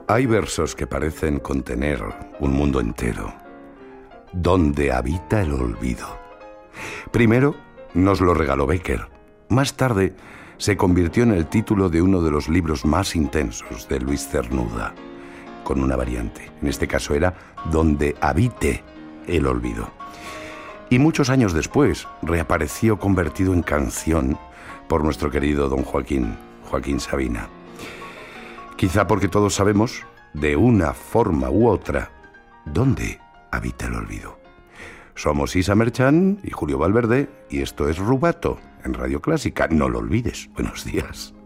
Hay versos que parecen contener un mundo entero, donde habita el olvido. Primero nos lo regaló Bécquer. Más tarde se convirtió en el título de uno de los libros más intensos de Luis Cernuda, con una variante. En este caso era Donde habite el olvido. Y muchos años después reapareció convertido en canción por nuestro querido don Joaquín Sabina. Quizá porque todos sabemos, de una forma u otra, dónde habita el olvido. Somos Isa Merchán y Julio Valverde, y esto es Rubato, en Radio Clásica. No lo olvides. Buenos días.